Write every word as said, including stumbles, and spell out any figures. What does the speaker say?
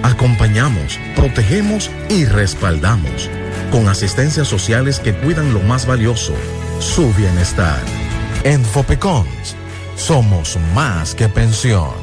Acompañamos, protegemos y respaldamos. Con asistencias sociales que cuidan lo más valioso, su bienestar. En Fopecons, somos más que pensión.